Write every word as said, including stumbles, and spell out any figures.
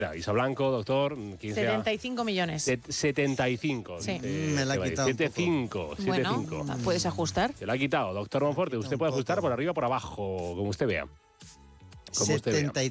Isa Blanco, doctor. setenta y cinco millones. Set, setenta y cinco. Sí. Te, Me la ha quitado. setenta y cinco. Bueno, ¿puedes ajustar? Se la ha quitado, doctor Monforte. Usted puede ajustar por arriba o por abajo, como usted vea. Como usted vea.